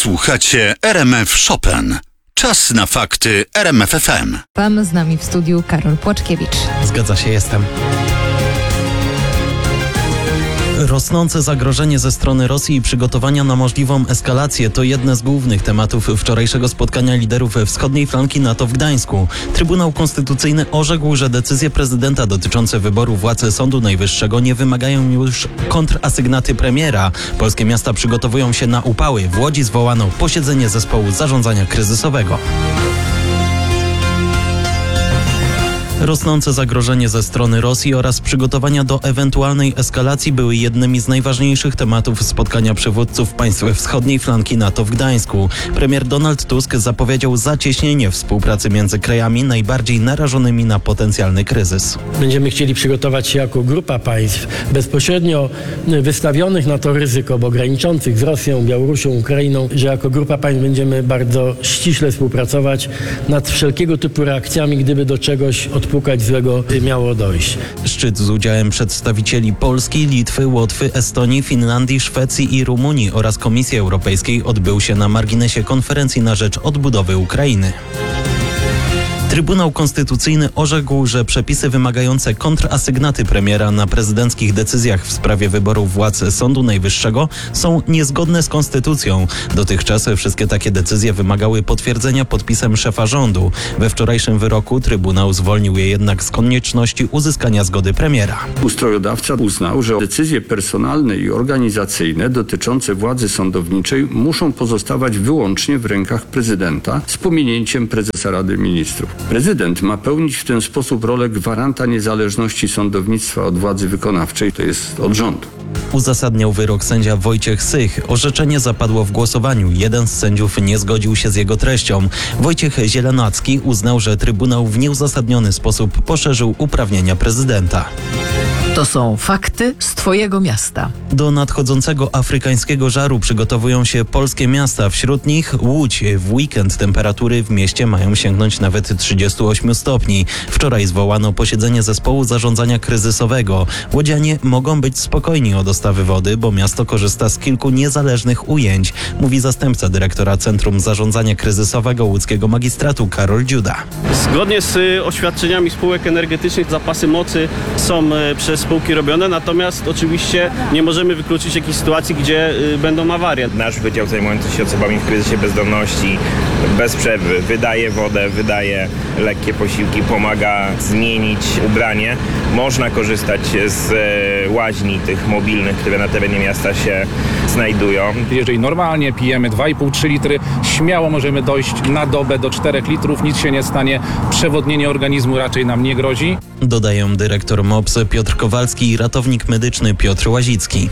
Słuchacie RMF Chopin. Czas na fakty RMF FM. Tam z nami w studiu Karol Płaczkiewicz. Zgadza się, jestem. Rosnące zagrożenie ze strony Rosji i przygotowania na możliwą eskalację to jedne z głównych tematów wczorajszego spotkania liderów wschodniej flanki NATO w Gdańsku. Trybunał Konstytucyjny orzekł, że decyzje prezydenta dotyczące wyboru władz Sądu Najwyższego nie wymagają już kontrasygnaty premiera. Polskie miasta przygotowują się na upały. W Łodzi zwołano posiedzenie zespołu zarządzania kryzysowego. Rosnące zagrożenie ze strony Rosji oraz przygotowania do ewentualnej eskalacji były jednymi z najważniejszych tematów spotkania przywódców państw wschodniej flanki NATO w Gdańsku. Premier Donald Tusk zapowiedział zacieśnienie współpracy między krajami najbardziej narażonymi na potencjalny kryzys. Będziemy chcieli przygotować się jako grupa państw bezpośrednio wystawionych na to ryzyko, bo graniczących z Rosją, Białorusią, Ukrainą, że jako grupa państw będziemy bardzo ściśle współpracować nad wszelkiego typu reakcjami, gdyby do czegoś odpukać złego miało dojść. Szczyt z udziałem przedstawicieli Polski, Litwy, Łotwy, Estonii, Finlandii, Szwecji i Rumunii oraz Komisji Europejskiej odbył się na marginesie konferencji na rzecz odbudowy Ukrainy. Trybunał Konstytucyjny orzekł, że przepisy wymagające kontrasygnaty premiera na prezydenckich decyzjach w sprawie wyboru władz Sądu Najwyższego są niezgodne z konstytucją. Dotychczas wszystkie takie decyzje wymagały potwierdzenia podpisem szefa rządu. We wczorajszym wyroku Trybunał zwolnił je jednak z konieczności uzyskania zgody premiera. Ustrojodawca uznał, że decyzje personalne i organizacyjne dotyczące władzy sądowniczej muszą pozostawać wyłącznie w rękach prezydenta z pominięciem prezesa Rady Ministrów. Prezydent ma pełnić w ten sposób rolę gwaranta niezależności sądownictwa od władzy wykonawczej, to jest od rządu. Uzasadniał wyrok sędzia Wojciech Sych. Orzeczenie zapadło w głosowaniu. Jeden z sędziów nie zgodził się z jego treścią. Wojciech Zielenacki uznał, że Trybunał w nieuzasadniony sposób poszerzył uprawnienia prezydenta. To są fakty z Twojego miasta. Do nadchodzącego afrykańskiego żaru przygotowują się polskie miasta. Wśród nich Łódź. W weekend temperatury w mieście mają sięgnąć nawet 38 stopni. Wczoraj zwołano posiedzenie zespołu zarządzania kryzysowego. Łodzianie mogą być spokojni o dostawy wody, bo miasto korzysta z kilku niezależnych ujęć, mówi zastępca dyrektora Centrum Zarządzania Kryzysowego Łódzkiego Magistratu Karol Dziuda. Zgodnie z oświadczeniami spółek energetycznych zapasy mocy są przez spółki robione, natomiast oczywiście nie możemy wykluczyć jakiejś sytuacji, gdzie będą awarie. Nasz wydział zajmujący się osobami w kryzysie bezdomności bez przerwy wydaje wodę, wydaje lekkie posiłki, pomaga zmienić ubranie. Można korzystać z łaźni tych mobilnych, które na terenie miasta się znajdują. Jeżeli normalnie pijemy 2,5-3 litry, śmiało możemy dojść na dobę do 4 litrów, nic się nie stanie, przewodnienie organizmu raczej nam nie grozi. Dodają dyrektor MOPS Piotr Kowalski i ratownik medyczny Piotr Łazicki.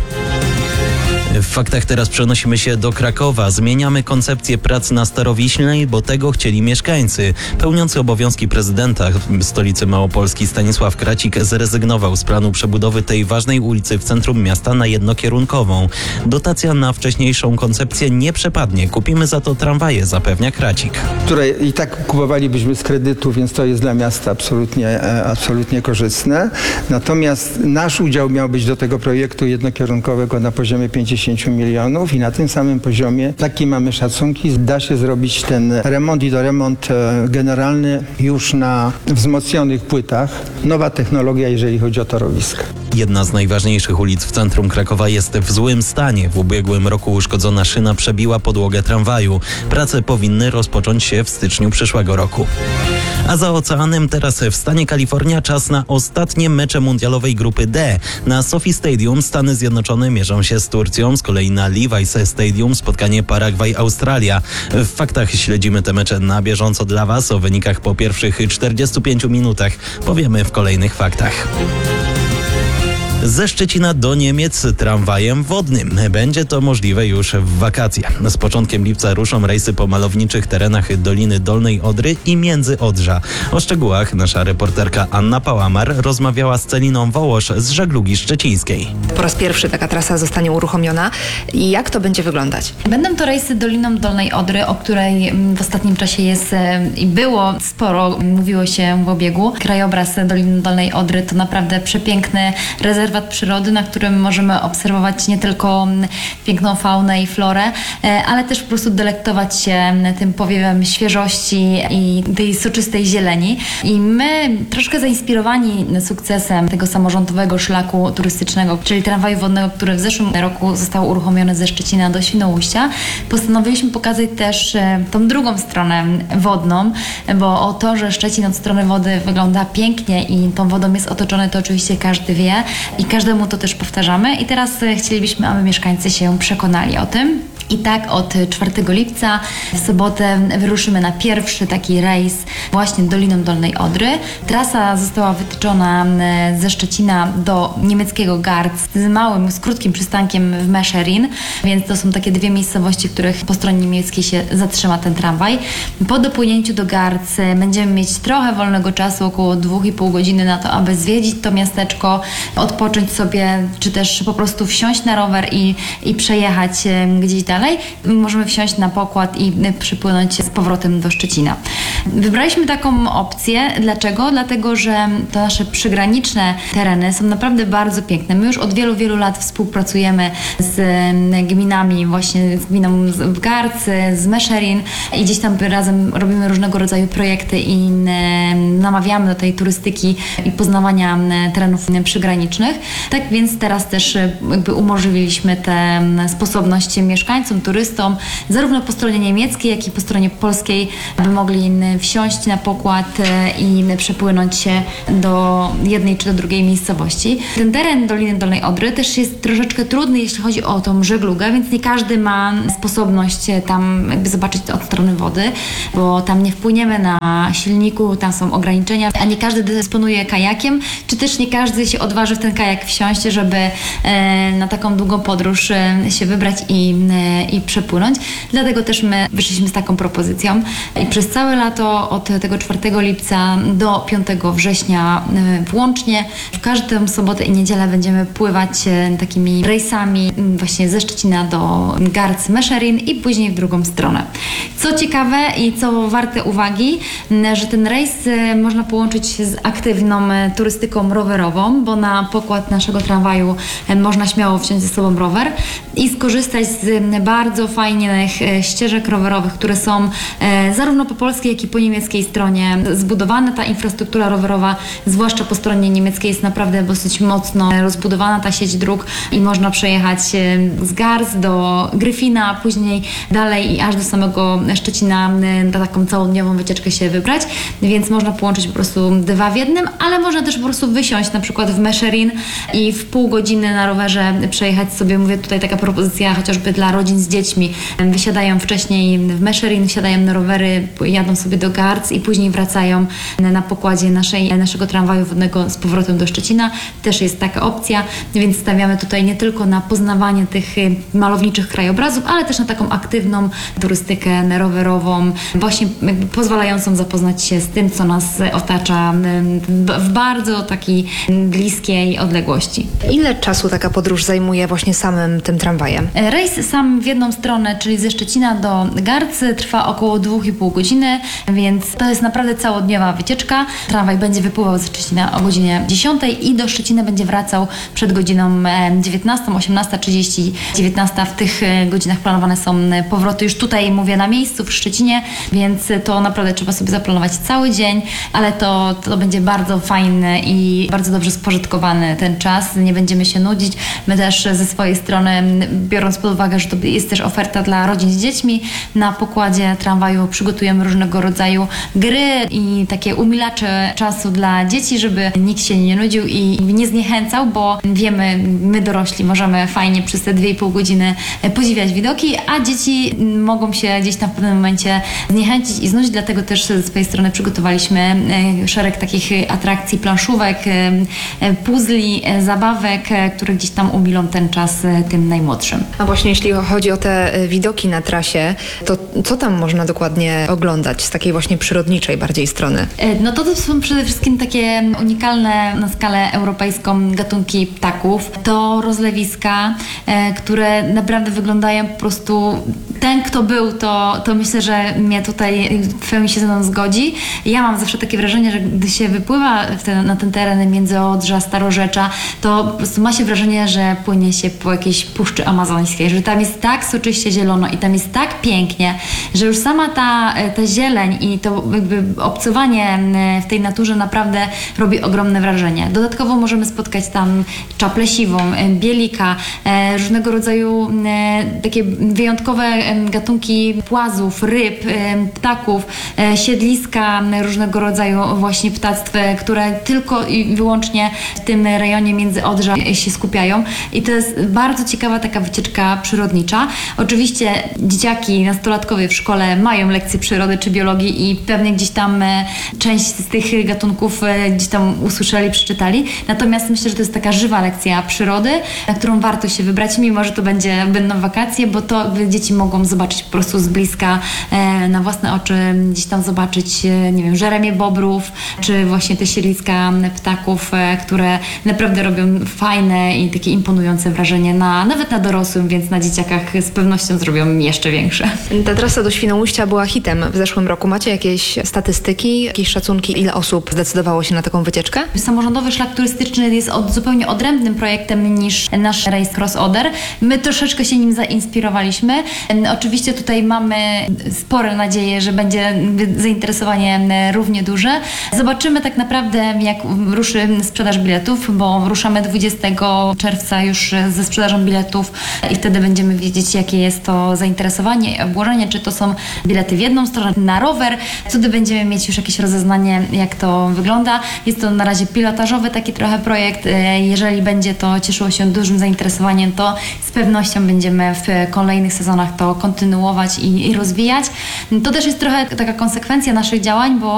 W faktach teraz przenosimy się do Krakowa. Zmieniamy koncepcję prac na Starowiślnej, bo tego chcieli mieszkańcy. Pełniący obowiązki prezydenta stolicy Małopolski Stanisław Kracik zrezygnował z planu przebudowy tej ważnej ulicy w centrum miasta na jednokierunkową. Dotacja na wcześniejszą koncepcję nie przepadnie. Kupimy za to tramwaje, zapewnia Kracik. Które i tak kupowalibyśmy z kredytu, więc to jest dla miasta absolutnie korzystne. Natomiast nasz udział miał być do tego projektu jednokierunkowego na poziomie 50 milionów i na tym samym poziomie, takie mamy szacunki, da się zrobić ten remont i to remont generalny już na wzmocnionych płytach. Nowa technologia, jeżeli chodzi o torowiska. Jedna z najważniejszych ulic w centrum Krakowa jest w złym stanie. W ubiegłym roku uszkodzona szyna przebiła podłogę tramwaju. Prace powinny rozpocząć się w styczniu przyszłego roku. A za oceanem teraz w stanie Kalifornia czas na ostatnie mecze mundialowej grupy D. Na SoFi Stadium Stany Zjednoczone mierzą się z Turcją, z kolei na Levi's Stadium spotkanie Paragwaj-Australia. W faktach śledzimy te mecze na bieżąco dla Was. O wynikach po pierwszych 45 minutach powiemy w kolejnych faktach. Ze Szczecina do Niemiec tramwajem wodnym. Będzie to możliwe już w wakacje. Z początkiem lipca ruszą rejsy po malowniczych terenach Doliny Dolnej Odry i Międzyodrza. O szczegółach nasza reporterka Anna Pałamar rozmawiała z Celiną Wołosz z Żeglugi Szczecińskiej. Po raz pierwszy taka trasa zostanie uruchomiona. I jak to będzie wyglądać? Będą to rejsy Doliną Dolnej Odry, o której w ostatnim czasie jest i było sporo, mówiło się w obiegu. Krajobraz Doliny Dolnej Odry to naprawdę przepiękny rezerwat rezerwat przyrody, na którym możemy obserwować nie tylko piękną faunę i florę, ale też po prostu delektować się tym powiewem świeżości i tej soczystej zieleni. I my, troszkę zainspirowani sukcesem tego samorządowego szlaku turystycznego, czyli tramwaju wodnego, który w zeszłym roku został uruchomiony ze Szczecina do Świnoujścia, postanowiliśmy pokazać też tą drugą stronę wodną, bo o to, że Szczecin od strony wody wygląda pięknie i tą wodą jest otoczony, to oczywiście każdy wie i każdemu to też powtarzamy. I teraz chcielibyśmy, aby mieszkańcy się przekonali o tym. I tak od 4 lipca w sobotę wyruszymy na pierwszy taki rejs właśnie Doliną Dolnej Odry. Trasa została wytyczona ze Szczecina do niemieckiego Garz z małym, z krótkim przystankiem w Mescherin, więc to są takie 2 miejscowości, w których po stronie niemieckiej się zatrzyma ten tramwaj. Po dopłynięciu do Garz będziemy mieć trochę wolnego czasu, około 2,5 godziny na to, aby zwiedzić to miasteczko, odpocząć sobie, czy też po prostu wsiąść na rower i przejechać gdzieś dalej. Możemy wsiąść na pokład i przypłynąć z powrotem do Szczecina. Wybraliśmy taką opcję. Dlaczego? Dlatego, że te nasze przygraniczne tereny są naprawdę bardzo piękne. My już od wielu, wielu lat współpracujemy z gminami, właśnie z gminą w Garz, z Mescherin i gdzieś tam razem robimy różnego rodzaju projekty i namawiamy do tej turystyki i poznawania terenów przygranicznych. Tak więc teraz też jakby umożliwiliśmy tę sposobność mieszkańcom, turystom, zarówno po stronie niemieckiej, jak i po stronie polskiej, aby mogli wsiąść na pokład i przepłynąć się do jednej czy do drugiej miejscowości. Ten teren Doliny Dolnej Odry też jest troszeczkę trudny, jeśli chodzi o tą żeglugę, więc nie każdy ma sposobność tam jakby zobaczyć to od strony wody, bo tam nie wpłyniemy na silniku, tam są ograniczenia, a nie każdy dysponuje kajakiem, czy też nie każdy się odważy w ten kajak wsiąść, żeby na taką długą podróż się wybrać i przepłynąć. Dlatego też my wyszliśmy z taką propozycją i przez całe lato od tego 4 lipca do 5 września włącznie w każdą sobotę i niedzielę będziemy pływać takimi rejsami właśnie ze Szczecina do Garz, Mescherin i później w drugą stronę. Co ciekawe i co warte uwagi, że ten rejs można połączyć z aktywną turystyką rowerową, bo na pokład naszego tramwaju można śmiało wziąć ze sobą rower i skorzystać z bardzo fajnych ścieżek rowerowych, które są zarówno po polskiej, jak i po niemieckiej stronie zbudowane. Ta infrastruktura rowerowa, zwłaszcza po stronie niemieckiej, jest naprawdę dosyć mocno rozbudowana, ta sieć dróg i można przejechać z Garz do Gryfina, a później dalej i aż do samego Szczecina na taką całodniową wycieczkę się wybrać, więc można połączyć po prostu 2 w jednym, ale można też po prostu wysiąść na przykład w Mescherin i w pół godziny na rowerze przejechać sobie, mówię tutaj taka propozycja chociażby dla rodzin z dziećmi, wysiadają wcześniej w Mescherin, wsiadają na rowery, jadą sobie do Garz i później wracają na pokładzie naszego tramwaju wodnego z powrotem do Szczecina. Też jest taka opcja, więc stawiamy tutaj nie tylko na poznawanie tych malowniczych krajobrazów, ale też na taką aktywną turystykę rowerową, właśnie jakby pozwalającą zapoznać się z tym, co nas otacza w bardzo takiej bliskiej odległości. Ile czasu taka podróż zajmuje właśnie samym tym tramwajem? Rejs sam w jedną stronę, czyli ze Szczecina do Garz, trwa około 2,5 godziny, więc to jest naprawdę całodniowa wycieczka. Tramwaj będzie wypływał ze Szczecina o godzinie 10 i do Szczecina będzie wracał przed godziną 19, 18:30, 19. W tych godzinach planowane są powroty już tutaj, mówię, na miejscu w Szczecinie, więc to naprawdę trzeba sobie zaplanować cały dzień, ale to będzie bardzo fajny i bardzo dobrze spożytkowany ten czas. Nie będziemy się nudzić. My też ze swojej strony, biorąc pod uwagę, że to jest też oferta dla rodzin z dziećmi, na pokładzie tramwaju przygotujemy różnego rodzaju gry i takie umilacze czasu dla dzieci, żeby nikt się nie nudził i nie zniechęcał, bo wiemy, my dorośli możemy fajnie przez te 2,5 godziny podziwiać widoki, a dzieci mogą się gdzieś tam w pewnym momencie zniechęcić i znudzić, dlatego też ze swojej strony przygotowaliśmy szereg takich atrakcji, planszówek, puzli, zabawek, które gdzieś tam umilą ten czas tym najmłodszym. A właśnie jeśli chodzi o te widoki na trasie, to co tam można dokładnie oglądać z takiej właśnie przyrodniczej bardziej strony? No to są przede wszystkim takie unikalne na skalę europejską gatunki ptaków. To rozlewiska, które naprawdę wyglądają po prostu ten, kto był, to myślę, że mnie tutaj w pełni się ze mną zgodzi. Ja mam zawsze takie wrażenie, że gdy się wypływa na ten teren Międzyodrza, Starorzecza, to po prostu ma się wrażenie, że płynie się po jakiejś Puszczy Amazońskiej, że tam jest tak soczyście zielono i tam jest tak pięknie, że już sama ta zieleń i to jakby obcowanie w tej naturze naprawdę robi ogromne wrażenie. Dodatkowo możemy spotkać tam czaplę siwą, bielika, różnego rodzaju takie wyjątkowe gatunki płazów, ryb, ptaków, siedliska różnego rodzaju właśnie ptactw, które tylko i wyłącznie w tym rejonie Międzyodrza się skupiają. I to jest bardzo ciekawa taka wycieczka przyrodnicza. Oczywiście dzieciaki, nastolatkowie w szkole mają lekcje przyrody czy biologii i pewnie gdzieś tam część z tych gatunków gdzieś tam usłyszeli, przeczytali. Natomiast myślę, że to jest taka żywa lekcja przyrody, na którą warto się wybrać, mimo że to będą wakacje, bo to dzieci mogą zobaczyć po prostu z bliska, na własne oczy, gdzieś tam zobaczyć, nie wiem, żeremie bobrów, czy właśnie te siedliska ptaków, które naprawdę robią fajne i takie imponujące wrażenie nawet na dorosłym, więc na dzieciakach z pewnością zrobią jeszcze większe. Ta trasa do Świnoujścia była hitem w zeszłym roku. Macie jakieś statystyki, jakieś szacunki, ile osób zdecydowało się na taką wycieczkę? Samorządowy szlak turystyczny jest zupełnie odrębnym projektem niż nasz rejs Cross Oder. My troszeczkę się nim zainspirowaliśmy. Oczywiście tutaj mamy spore nadzieje, że będzie zainteresowanie równie duże. Zobaczymy tak naprawdę, jak ruszy sprzedaż biletów, bo ruszamy 20 czerwca już ze sprzedażą biletów i wtedy będziemy wiedzieć, jakie jest to zainteresowanie i obłożenie, czy to są bilety w jedną stronę na rower. Wtedy będziemy mieć już jakieś rozeznanie, jak to wygląda. Jest to na razie pilotażowy taki trochę projekt. Jeżeli będzie to cieszyło się dużym zainteresowaniem, to z pewnością będziemy w kolejnych sezonach to kontynuować i rozwijać. To też jest trochę taka konsekwencja naszych działań, bo